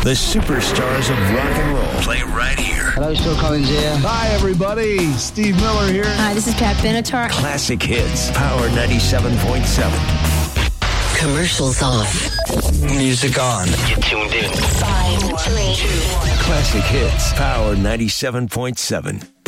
The superstars of rock and roll play right here. Hello, Phil Collins here. Hi, everybody. Steve Miller here. Hi, this is Pat Benatar. Classic hits. Power 97.7. Commercials off. Music on. You tuned in. 5, 3, 2, 1. Classic hits. Power 97.7.